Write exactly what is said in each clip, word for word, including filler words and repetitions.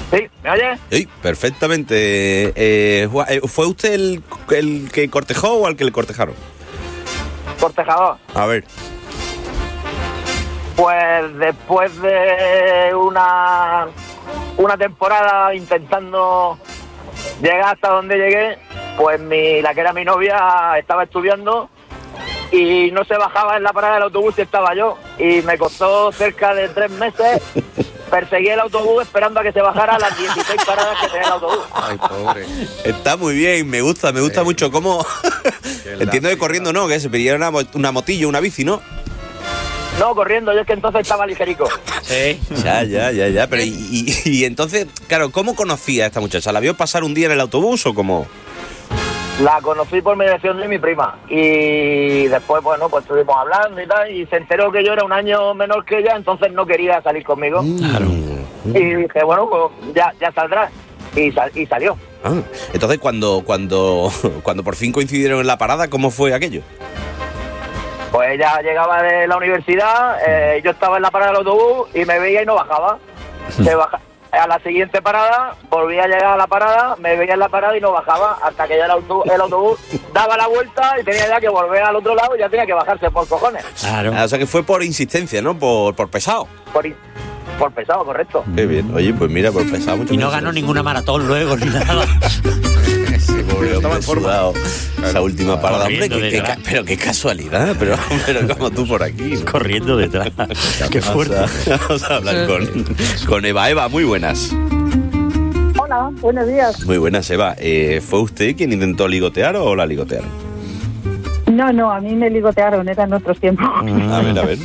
Sí, ¿me oye? Sí, perfectamente. Eh, ¿Fue usted el, el que cortejó o al que le cortejaron? Cortejador. A ver. Pues después de una, una temporada intentando llegar hasta donde llegué, pues mi, la que era mi novia estaba estudiando y no se bajaba en la parada del autobús y estaba yo. Y me costó cerca de tres meses perseguir el autobús esperando a que se bajara a las dieciséis paradas que tenía el autobús. Ay, pobre. Está muy bien, me gusta, me gusta sí. mucho cómo... Entiendo que corriendo no, que se pidiera una, una motillo, una bici, ¿no? No, corriendo, yo es que entonces estaba ligerico. Sí. Ya, ya, ya, ya. Pero y, y, y entonces, claro, ¿cómo conocía a esta muchacha? ¿La vio pasar un día en el autobús o cómo? La conocí por mediación de mi prima. Y después, bueno, pues estuvimos hablando y tal. Y se enteró que yo era un año menor que ella, entonces no quería salir conmigo. Claro. Y dije, bueno, pues ya, ya saldrá. Y, sal, y salió. Ah, entonces, cuando, cuando, cuando por fin coincidieron en la parada, ¿cómo fue aquello? Pues ella llegaba de la universidad, eh, yo estaba en la parada del autobús y me veía y no bajaba. Se baja, a la siguiente parada, volvía a llegar a la parada, me veía en la parada y no bajaba, hasta que ya el autobús, el autobús daba la vuelta y tenía ya que volver al otro lado y ya tenía que bajarse por cojones. Claro. Ah, o sea que fue por insistencia, ¿no? Por, por pesado. Por, por pesado, correcto. Qué bien. Oye, pues mira, por pesado. Mucho y no ganó ninguna maratón luego, ni nada. Ese pobre hombre sudado, esa última parada. Hombre, que, que, pero qué casualidad, pero, pero como tú por aquí. Corriendo detrás. Qué fuerte. Vamos a, vamos a hablar con, con Eva. Eva, muy buenas. Hola, buenos días. Muy buenas, Eva. Eh, ¿Fue usted quien intentó ligotear o la ligotearon? No, no, a mí me ligotearon, eran otros tiempos. A ver, a ver.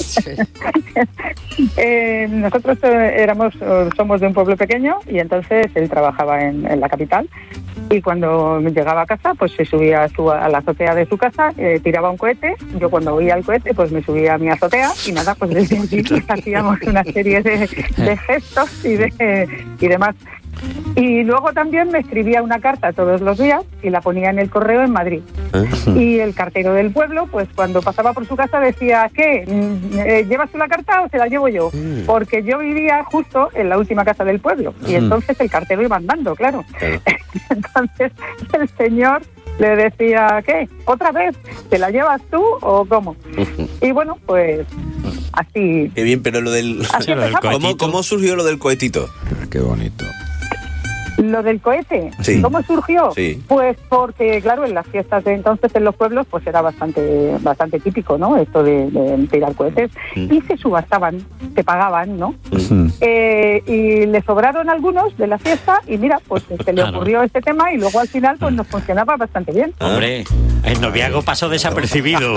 eh, nosotros eh, éramos, somos de un pueblo pequeño y entonces él trabajaba en, en la capital. Y cuando llegaba a casa, pues se subía a, su, a la azotea de su casa, eh, tiraba un cohete. Yo cuando oía el cohete, pues me subía a mi azotea y nada, pues desde allí pues, hacíamos una serie de, de gestos y, de, y demás. Y luego también me escribía una carta todos los días y la ponía en el correo en Madrid. Y el cartero del pueblo, pues cuando pasaba por su casa decía, ¿qué? ¿Llevas tú la carta o se la llevo yo? Porque yo vivía justo en la última casa del pueblo y entonces el cartero iba andando, claro. Entonces el señor le decía, ¿qué? ¿Otra vez? ¿Te la llevas tú o cómo? Y bueno, pues así... Qué bien, pero lo del... ¿Cómo, ¿Cómo surgió lo del cohetito? Qué bonito. Lo del cohete, sí. ¿Cómo surgió? Sí. Pues porque, claro, en las fiestas de entonces en los pueblos pues era bastante bastante típico, ¿no? Esto de, de tirar cohetes. Mm. Y se subastaban, se pagaban, ¿no? Mm. Eh, y le sobraron algunos de la fiesta y mira, pues se le ocurrió claro. este tema y luego al final pues nos funcionaba bastante bien. Hombre, el noviazgo pasó desapercibido.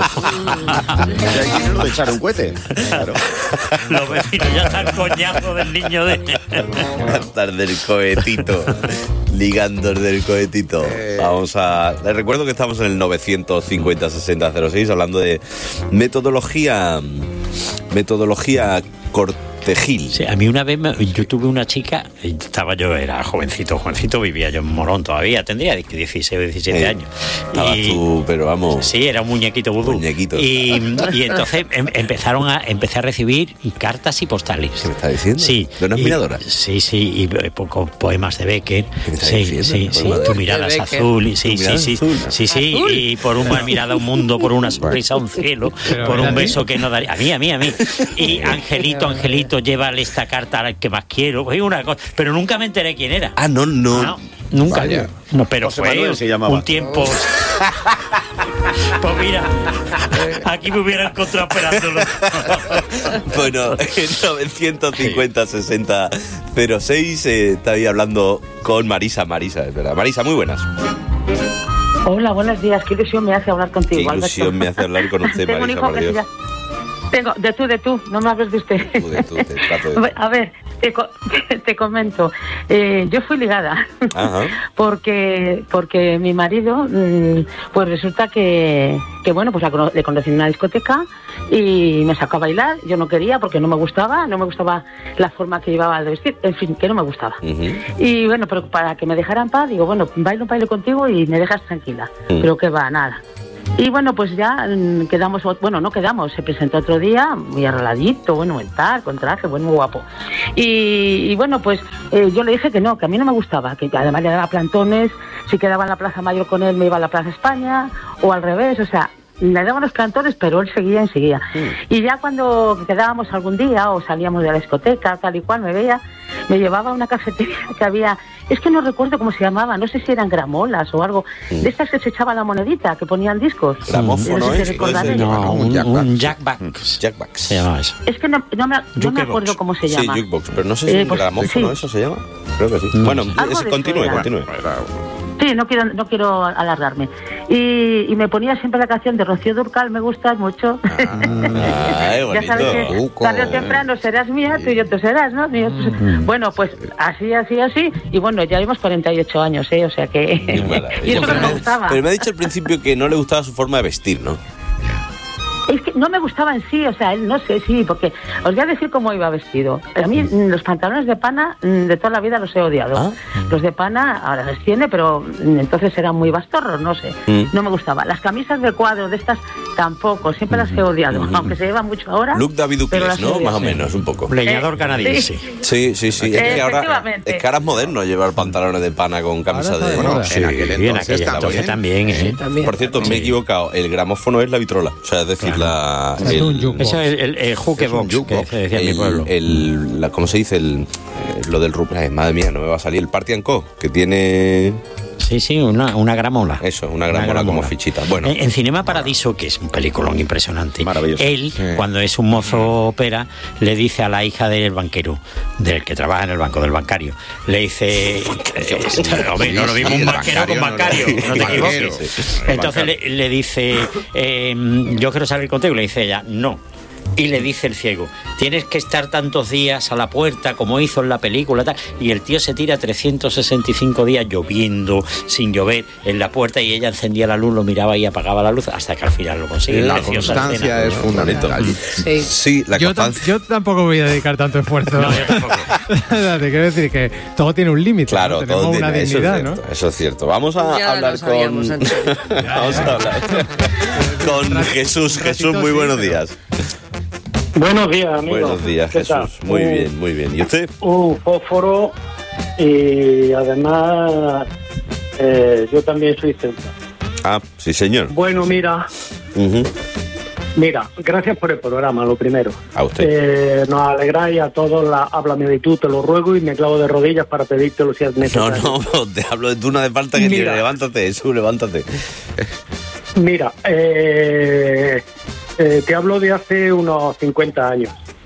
Aquí no lo de echar un cohete. Claro. Los vecinos ya están coñazos del niño de... Hasta del cohetito. Ligando del cohetito. Eh. Vamos a... Les recuerdo que estamos en el novecientos cincuenta sesenta cero seis hablando de metodología... Metodología cortejil. Sí, a mí una vez me, yo tuve una chica, estaba yo, era jovencito, jovencito, vivía yo en Morón todavía, tendría dieciséis o diecisiete eh, años. Estabas y, tú, pero vamos... Sí, era un muñequito vudú. Muñequito. Y, y entonces em, empezaron a, empecé a recibir cartas y postales. ¿Qué me está diciendo? Sí. ¿De una admiradora? Sí, sí, y poco, poemas de Becker. ¿Qué me está sí, diciendo? sí, sí, tu mirada es azul. Y, sí, sí, sí, azul, sí, sí, azul. Y por una mirada a un mundo, por una sonrisa a un cielo, pero por un beso que no daría... A mí, a mí, a mí. Y Angelito, Angelito, llévale esta carta al que más quiero, una cosa, pero nunca me enteré quién era. Ah, no, no. no nunca. Vaya. No, pero José fue Manuel se llamaba. Un tiempo. Pues mira, aquí me hubiera encontrado esperándolo. Bueno, en novecientos cincuenta sesenta cero seis eh, está ahí hablando con Marisa. Marisa, es verdad. Marisa, muy buenas. Hola, buenos días. Qué ilusión me hace hablar contigo. Qué ilusión Alberto. me hace hablar con usted, Tengo Marisa, un hijo por que Dios. Se llama... Tengo, de tú, de tú, no me hables de usted. Tú, de tú, te trato de... A ver, te, te comento. Eh, yo fui ligada. Ajá. porque porque mi marido, pues resulta que, que bueno, pues la, le conocí en una discoteca y me sacó a bailar. Yo no quería porque no me gustaba, no me gustaba la forma que llevaba de vestir, en fin, que no me gustaba. Uh-huh. Y bueno, pero para que me dejara en paz, digo, bueno, bailo, bailo contigo y me dejas tranquila. Uh-huh. Pero que va, nada. Y bueno, pues ya mm, quedamos, bueno, no quedamos, se presentó otro día, muy arregladito, bueno, el tal, con traje, bueno, muy guapo. Y, y bueno, pues eh, yo le dije que no, que a mí no me gustaba, que además le daba plantones, si quedaba en la Plaza Mayor con él me iba a la Plaza España, o al revés, o sea, le daban los plantones, pero él seguía y seguía. Mm. Y ya cuando quedábamos algún día o salíamos de la discoteca, tal y cual, me veía, me llevaba a una cafetería que había, es que no recuerdo cómo se llamaba, no sé si eran gramolas o algo, mm. de estas que se echaba la monedita, que ponían discos. Gramófono, no sé si ¿eh? No, un, un jackbox. Jackbox. Se llamaba eso. Es que no, no, me, no me acuerdo cómo se llama. Sí, jukebox, pero no sé si eh, pues, gramófono sí. Eso se llama. Creo que sí. Mm. Bueno, ese, continúe, continúe. Sí, no quiero, no quiero alargarme. Y, y me ponía siempre la canción de Rocío Dúrcal, me gusta mucho. Ah, ya sabes que tarde o temprano serás mía, tú y yo tú serás, ¿no? Mm. Bueno, pues así, así, así. Y bueno, ya llevamos cuarenta y ocho años, ¿eh? O sea que... y eso no me gustaba. Pero me ha dicho al principio que no le gustaba su forma de vestir, ¿no? Es que no me gustaba en sí, o sea, él no sé, sí, porque os voy a decir cómo iba vestido. A mí los pantalones de pana de toda la vida los he odiado. ¿Ah? Los de pana ahora los tiene, pero entonces eran muy bastorros, no sé. Mm. No me gustaba. Las camisas de cuadro de estas tampoco, siempre las he odiado, mm. aunque se llevan mucho ahora. Look David Ducles, ¿no? Más o menos, un poco. Leñador canadiense. Sí, sí, sí. Es que ahora es que ahora es moderno llevar pantalones de pana con camisa de... Bueno, sí, en aquel entonces, en entonces también, ¿eh? También. Por cierto, me he equivocado. El gramófono es la vitrola. O sea, es decir, la... El, eso es el, el jukebox que se decía en mi pueblo. El, la, ¿Cómo se dice? El, lo del... Eh, madre mía, no me va a salir. El Party and Co, que tiene... Sí, sí, una, una gramola. Eso, una gramola, una gramola como fichita. Bueno. En, en Cinema Paradiso, que es un peliculón impresionante, maravilloso. Él, sí. cuando es un mozo ópera, le dice a la hija del banquero, del que trabaja en el banco, del bancario, le dice... eh, no, no lo mismo un banquero con bancario, no, no te equivoques. Entonces le, le dice, eh, yo quiero salir contigo, le dice ella, no. Y le dice el ciego, tienes que estar tantos días a la puerta como hizo en la película, tal. Y el tío se tira trescientos sesenta y cinco días lloviendo, sin llover, en la puerta, y ella encendía la luz, lo miraba y apagaba la luz hasta que al final lo consigue. La constancia es fundamental. Sí, sí, la yo, constancia. Tam, yo tampoco voy a dedicar tanto esfuerzo. No, yo tampoco. Te quiero decir que todo tiene un límite. Claro, ¿no? Tenemos todo una tiene, dignidad, eso es cierto, ¿no? eso es cierto. Vamos a ya hablar con... Vamos a hablar con Jesús. Jesús, muy buenos días. Buenos días, amigos. Buenos días, Jesús. Tal? Muy un, bien, muy bien. ¿Y usted? Un fósforo y además eh, yo también soy central. Ah, sí, señor. Bueno, mira, uh-huh. mira, gracias por el programa, lo primero. A usted. Eh, nos alegráis a todos, la, háblame de tú, te lo ruego y me clavo de rodillas para pedírtelo si es necesario. No, no, te hablo de tú, no hace falta que mira, te levántate, Jesús, levántate. Mira, eh... Eh, te hablo de hace unos cincuenta años.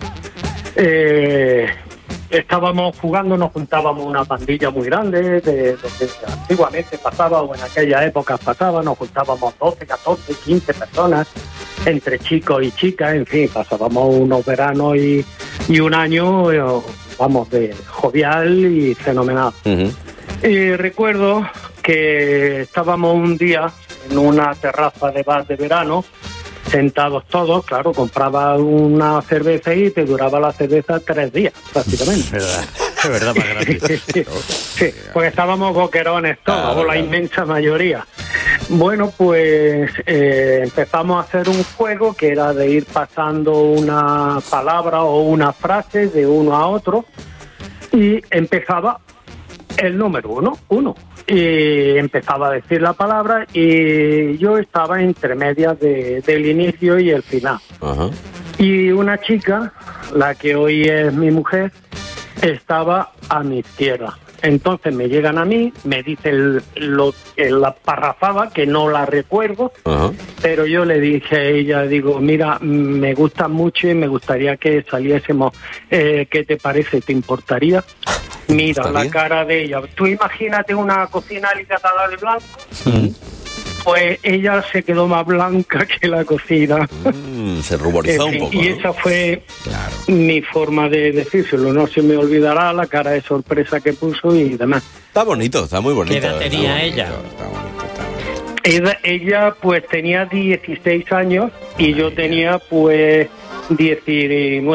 Eh, estábamos jugando, nos juntábamos una pandilla muy grande, de lo que antiguamente pasaba o en aquella época pasaba, nos juntábamos doce, catorce, quince personas, entre chicos y chicas, en fin, pasábamos unos veranos y, y un año, eh, vamos, de jovial y fenomenal. Uh-huh. Y recuerdo que estábamos un día en una terraza de bar de verano, sentados todos, claro, compraba una cerveza y te duraba la cerveza tres días, prácticamente. Es verdad, es verdad, más gratis. Sí, porque estábamos boquerones todos, ah, o la inmensa mayoría. Bueno, pues eh, empezamos a hacer un juego que era de ir pasando una palabra o una frase de uno a otro y empezaba el número uno, uno. Y empezaba a decir la palabra y yo estaba entre medias de, del inicio y el final. Uh-huh. Y una chica, la que hoy es mi mujer, estaba a mi izquierda. Entonces me llegan a mí, me dicen lo, la parrafada, que no la recuerdo, uh-huh. pero yo le dije a ella, digo, mira, me gusta mucho y me gustaría que saliésemos. Eh, ¿Qué te parece? ¿Te importaría? Mira la cara de ella. Tú imagínate una cocina alicatada de blanco. Mm. Pues ella se quedó más blanca que la cocina. Mm, se ruborizó en fin, un poco. Y ¿no? esa fue claro. mi forma de decírselo. No se me olvidará la cara de sorpresa que puso y demás. Está bonito, está muy bonito. ¿Qué edad tenía bonito, ella? Está bonito, está bonito. Ella, ella pues tenía dieciséis años y yo tenía pues diecinueve.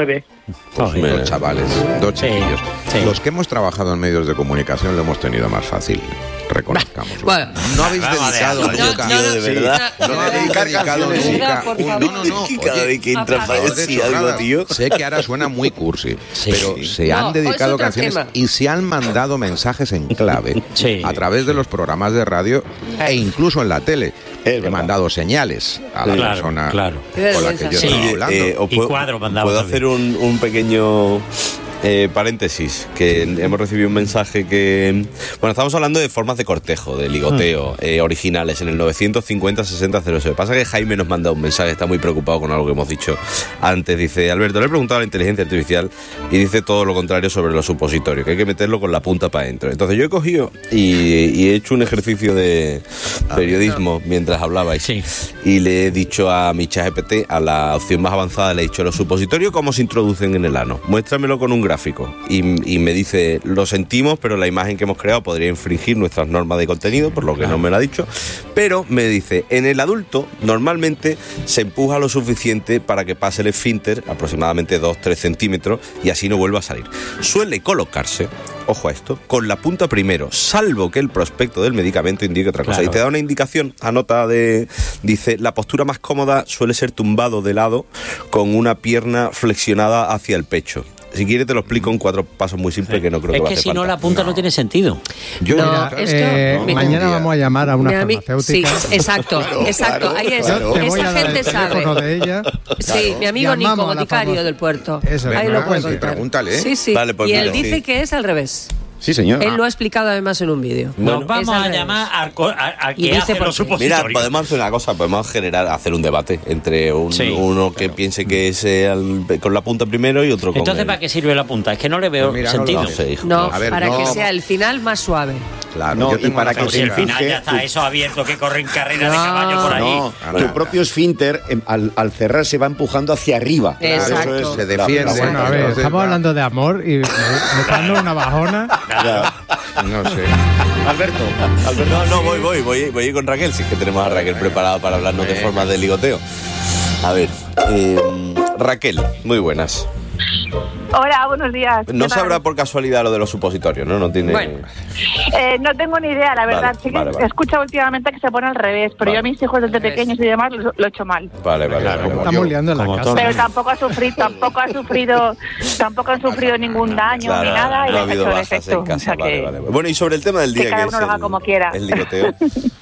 Pues Ay, dos chavales, dos Sí, chiquillos. sí. Los que hemos trabajado en medios de comunicación lo hemos tenido más fácil, reconozcámoslo. Bueno. No habéis Vamos a dedicado dejarlo, nunca... tío, de verdad. No, no habéis dedicado nunca... por un- favor. No, no, no. Y cada Oye, vez que entra aparte- para no os decir de algo, chorradas. tío. Sé que ahora suena muy cursi, Sí. pero se No, han hoy es dedicado otro canciones tema. y se han mandado mensajes en clave Sí. a través de los programas de radio e incluso en la tele. He verdad. mandado señales a la Claro, persona claro. Qué con la que yo vergüenza. estaba Sí, hablando. Eh, os Y puedo, cuadro mandaba puedo también. hacer un, un pequeño eh, paréntesis, que hemos recibido un mensaje que... Bueno, estamos hablando de formas de cortejo, de ligoteo, eh, originales, en el novecientos cincuenta sesenta cero seis. Pasa que Jaime nos manda un mensaje, está muy preocupado con algo que hemos dicho antes. Dice, Alberto, le he preguntado a la inteligencia artificial y dice todo lo contrario sobre los supositorios, que hay que meterlo con la punta para adentro. Entonces yo he cogido y, y he hecho un ejercicio de periodismo mientras hablabais. Sí. Y le he dicho a mi ChatGPT, a la opción más avanzada, le he dicho, los supositorios, ¿cómo se introducen en el ano? Muéstramelo con un gráfico. Y, y me dice, lo sentimos, pero la imagen que hemos creado podría infringir nuestras normas de contenido, por lo que no me lo ha dicho. Pero me dice, en el adulto, normalmente se empuja lo suficiente para que pase el esfínter, aproximadamente dos a tres centímetros, y así no vuelva a salir. Suele colocarse, ojo a esto, con la punta primero, salvo que el prospecto del medicamento indique otra cosa. Claro. Y te da una indicación, anota de... Dice, la postura más cómoda suele ser tumbado de lado con una pierna flexionada hacia el pecho. Si quieres te lo explico en cuatro pasos muy simples, que no creo que Es va a que hacer si no, falta. la punta no, tiene sentido. Yo, No, mira, esto- Eh, mi- mañana un día- vamos a llamar a una Mi ami- farmacéutica. Sí, exacto, exacto. Ahí es. Yo te voy Esa a dar gente el teléfono sabe. de ella. Sí, mi amigo Llamamos Nico, a la boticario famosa- del puerto. Eso, Ahí venga, lo puede pues, contar. pregúntale, ¿eh? Sí, sí. Vale, pues y él mira, dice sí. que es al revés. Sí, señor. Él lo ha explicado además en un vídeo. Nos vamos Es al a revés. llamar al, co- a- al Y que dice hace por los qué. supositorios. Mira, podemos hacer una cosa, podemos generar, hacer un debate entre un- Sí. uno que piense que es el- con la punta primero y otro con Entonces, el- ¿para qué sirve la punta? Es que no le veo Pues mira, no lo sentido. No sé, hijo. No, A ver, para no. que sea el final más suave. Claro, No, yo y tengo para una que Pues si al favorita. final ya está eso abierto, que corren carreras de No. caballo por ahí. No, Ahora. tu propio esfínter em, al, al cerrar se va empujando hacia arriba. Exacto. Eso es Se la- defiende. la- Bueno, a ver, Entonces, estamos va- hablando de amor y me, me está dando una bajona. Ya. No sé. Alberto, Alberto. No, no, voy, voy, voy, voy a ir con Raquel, si es que tenemos a Raquel preparada para hablarnos de formas de ligoteo. A ver, eh, Raquel, muy buenas. Hola, buenos días. No ¿Qué tal? sabrá por casualidad lo de los supositorios, ¿no? No tiene... Bueno. Eh, no tengo ni idea, la verdad. Vale, Sí que vale, vale. he escuchado últimamente que se pone al revés, pero Vale. yo a mis hijos desde Al revés. pequeños y demás lo, lo he hecho mal. Vale, vale, Claro, vale, vale. Estamos liando en la Como casa. todo. Pero tampoco ha sufrido, tampoco ha sufrido, tampoco han sufrido ningún daño Claro, ni nada y no ha les habido hecho el bajas efecto. en casa, O sea vale, que- vale. Bueno, y sobre el tema del que día, cada que uno es lo haga el, como quiera. el ligoteo.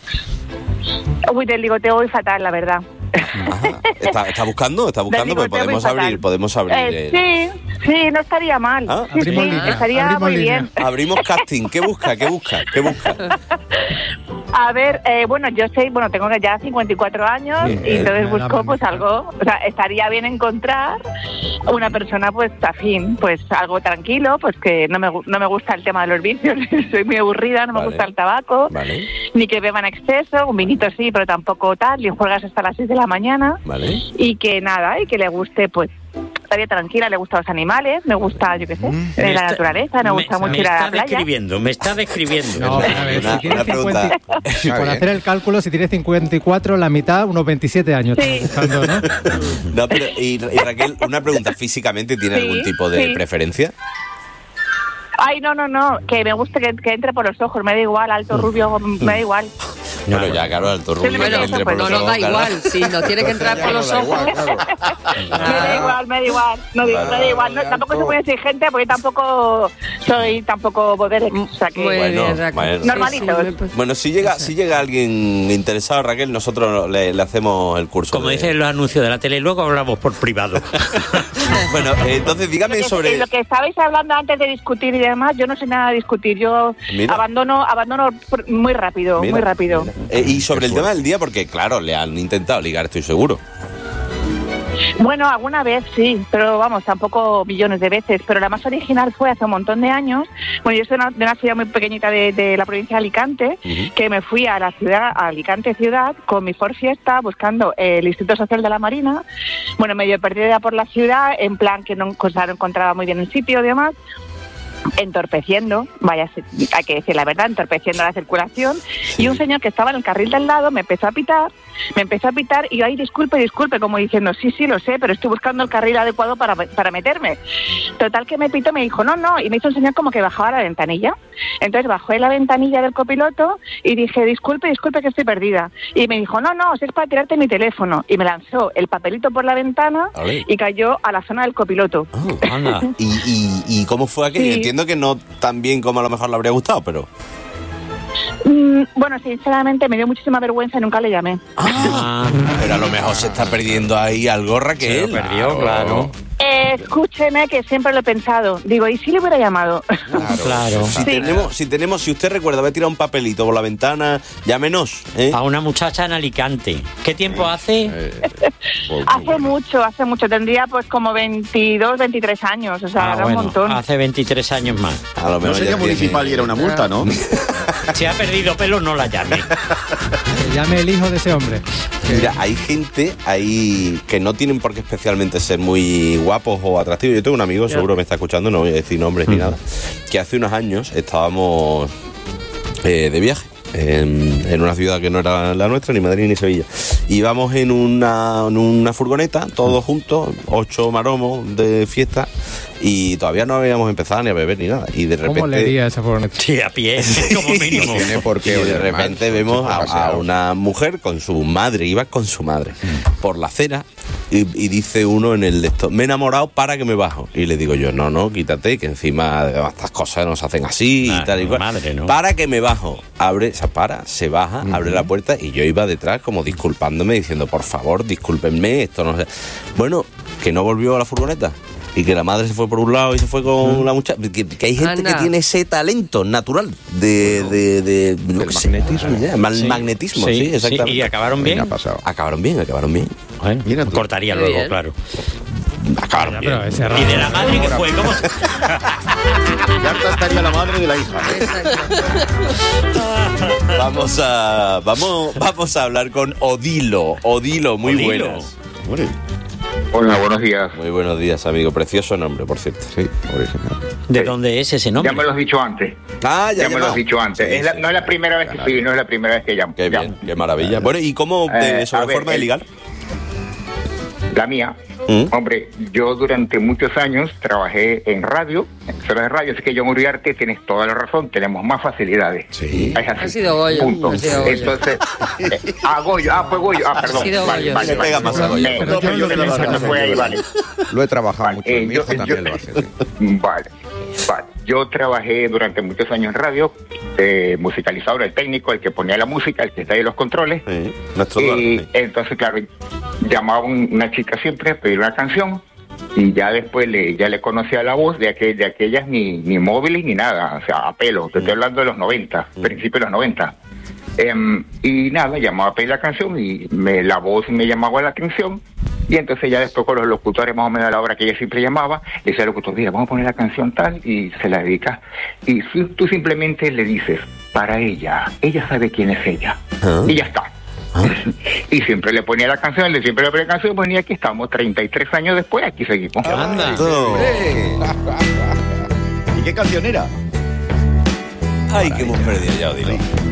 Uy, del ligoteo voy fatal, la verdad. Ajá. ¿Está, está buscando? ¿Está buscando? Pues ligoteo podemos muy fatal. abrir, podemos abrir... Eh, eh, sí, sí, no estaría mal. Ah, Sí, abrimos sí, línea, estaría abrimos muy línea. bien. Abrimos casting. ¿Qué busca? ¿Qué busca? ¿Qué busca? A ver, eh, bueno, yo sé, bueno, tengo ya cincuenta y cuatro años Bien. y entonces Nada, busco pues mamita. algo, o sea, estaría bien encontrar una persona pues afín, pues algo tranquilo, pues que no me, gu- no me gusta el tema de los vicios, soy muy aburrida, no me Vale. gusta el tabaco, Vale, ni que beban exceso, un vinito sí, pero tampoco tal, y juegas hasta las seis de la mañana vale. y que nada, y que le guste pues estaría tranquila, le gustan los animales, me gusta, yo qué sé, Mm. eh, la naturaleza, me gusta mucho ir a la está playa. describiendo, me está describiendo. No, a ver, Una- si tiene una pregunta. cincuenta, Está por bien. hacer el cálculo, si tiene cincuenta y cuatro, la mitad, unos veintisiete años. Sí. estamos buscando, ¿no? No, pero, y, y Raquel, una pregunta. ¿Físicamente tiene Sí, algún tipo de sí. preferencia? Ay, no, no, no, que me guste que, que entre por los ojos, me da igual, alto, rubio, me da igual. Pero ya, claro, alto rubio. Bueno, que entre pues por No los nos da ojos, claro. igual, sí, no tiene que entrar por los ojos. Me da igual, me da igual, no, digo, me da igual. No, tampoco soy muy exigente porque tampoco soy tampoco boderex, o sea que... Muy Bueno, bien, Raquel. bueno. Sí, Normalitos. sí, me- pues- Bueno, si llega, si llega alguien interesado, Raquel, nosotros le, le hacemos el curso. Como de- dicen los anuncios de la tele, luego hablamos por privado. Bueno, eh, entonces dígame Lo que- sobre... Lo que estabais hablando antes de discutir y demás, yo no sé nada de discutir, yo Mira. abandono abandono pr- muy rápido, Mira, muy rápido. mira. Eh, y sobre el tema del día, porque claro, le han intentado ligar, estoy seguro. Bueno, alguna vez sí, pero vamos, tampoco millones de veces, pero la más original fue hace un montón de años. Bueno, yo soy una- de una ciudad muy pequeñita de, de la provincia de Alicante, Ujú. que me fui a la ciudad, a Alicante ciudad, con mi Ford Fiesta, buscando el Instituto Social de la Marina. Bueno, medio perdida por la ciudad, en plan que no, cosa, no encontraba muy bien el sitio y demás. Entorpeciendo, vaya, hay que decir la verdad, entorpeciendo la circulación. Y un señor que estaba en el carril del lado me empezó a pitar me empezó a pitar y yo, ay, disculpe, disculpe, como diciendo, sí, sí, lo sé, pero estoy buscando el carril adecuado para, para meterme. Total que me pitó, me dijo, no, no, y me hizo enseñar como que bajaba la ventanilla. Entonces bajé la ventanilla del copiloto y dije, disculpe, disculpe que estoy perdida. Y me dijo, no, no, es para tirarte mi teléfono. Y me lanzó el papelito por la ventana Ale. y cayó a la zona del copiloto. Oh, anda. ¿Y, y, ¿Y cómo fue aquello? Sí. Entiendo que no tan bien como a lo mejor le habría gustado, pero... Mm, bueno, sinceramente me dio muchísima vergüenza y nunca le llamé. Ah, pero a lo mejor se está perdiendo ahí algo, Raquel. Se lo perdió, claro. Eh, escúcheme que siempre lo he pensado. Digo, ¿y si le hubiera llamado? Claro. Claro. Si, Sí. tenemos, si tenemos, si usted recuerda haber tirado un papelito por la ventana, llámenos, ¿eh? A una muchacha en Alicante. ¿Qué tiempo hace? Eh, pues, Hace mucho, hace mucho. Tendría pues como veintidós, veintitrés años. O sea, Ah, era bueno, un montón. hace veintitrés años más. A lo no mejor sería ya tiene- municipal y era una multa, ¿no? Si ha perdido pelo, no la llame. Que llame el hijo de ese hombre. Mira, hay gente ahí que no tienen por qué especialmente ser muy guapos o atractivos. Yo tengo un amigo, seguro me está escuchando, no voy a decir nombres ni nada, que hace unos años estábamos eh, de viaje en, en una ciudad que no era la nuestra, ni Madrid ni Sevilla. Íbamos en una, en una furgoneta, todos juntos, ocho maromos de fiesta, y todavía no habíamos empezado ni a beber ni nada. Y de repente... ¿Cómo le diría esa furgoneta? Sí, a pie, como mínimo. No tiene por Y qué de oler repente mal, vemos son a, a paseados. una mujer con su madre, iba con su madre por la acera y, y dice uno en el de esto, me he enamorado, para que me bajo. Y le digo yo, no, no, quítate, que encima estas cosas no se hacen así Nah, y tal y cual. madre, ¿no? Para que me bajo. Abre, o sea, para, se baja, abre la puerta y yo iba detrás como disculpándome, diciendo, por favor, discúlpenme, esto no sé. Bueno, que no volvió a la furgoneta. Y que la madre se fue por un lado y se fue con la muchacha. Que, que hay gente Anda. que tiene ese talento natural de, de, de, yo del qué sé, magnetismo. ya, mal- Sí. magnetismo, sí, exactamente. ¿Y acabaron Me bien? ha pasado. Acabaron bien, acabaron bien. Bueno, Mira tú. cortaría Qué luego, bien. claro. Acabaron Ya, bien. pero ese ¿Y de la madre que fue? ¿Cómo? Ya harta estaría la madre de la hija. Vamos a vamos vamos a hablar con Odilo. Odilo, muy Odilo. buenas. Hombre, Hola, buenos días. Muy buenos días, amigo. Precioso nombre, por cierto. sí, original. ¿De dónde es ese nombre? Ya me lo has dicho antes. Ah, Ya, ya, me lo has dicho antes. Sí, Es la- sí. no es la primera vez que escribí, no es la primera vez que llamo. Qué Llamo. bien, qué maravilla. Bueno, ¿y cómo de, Eh, sobre a ver, forma de el- ligar? La mía. ¿Mm? Hombre, yo durante muchos años trabajé en radio, en emisoras de radio, así que yo en Uriarte tienes toda la razón, tenemos más facilidades. Sí. Es así. Ha sido Goyo, Punto. ha sido Goyo. Entonces, eh, ah, Goyo, ah, fue Goyo, ah, perdón. Ha sido vale, Goyo, vale, sí. vale. Pega más a Goyo. Eh, Pero no, yo pero lo yo que que me me fue ahí, vale. Lo he trabajado Vale, mucho. eh, Mi yo- hijo también yo- lo hace. Sí. Vale, vale. Yo trabajé durante muchos años en radio, eh, musicalizador, el técnico, el que ponía la música, el que está ahí en los controles. Sí, nuestro Y Eduardo, sí. entonces, claro, llamaba un- una chica siempre a pedir una canción y ya después le, ya le conocía la voz de, aquel, de aquellas ni, ni móviles ni nada, o sea, a pelo. Te estoy hablando de los noventa, principios de los noventa. Em, y nada, llamaba a pedir la canción y me, la voz me llamaba la atención. Y entonces ya después con los locutores, más o menos a la hora que ella siempre llamaba, le decía al locutor, mira, vamos a poner la canción tal, y se la dedica. Y si- tú simplemente le dices, para ella, ella sabe quién es ella. Ah. Y ya está. Y siempre le ponía la canción, le siempre le ponía la canción, pues, y aquí estamos, treinta y tres años después, aquí seguimos. Anda. Todo. ¿Y qué canción era? Ay, que hemos perdido ya, Odilo.